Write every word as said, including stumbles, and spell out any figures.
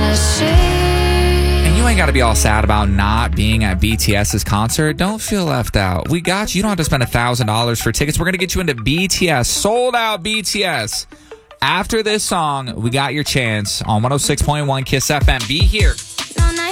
And you ain't got to be all sad about not being at BTS's concert. Don't feel left out. We got you. You don't have to spend one thousand dollars for tickets. We're going to get you into B T S. Sold out B T S. After this song, we got your chance on one oh six point one Kiss F M. Be here.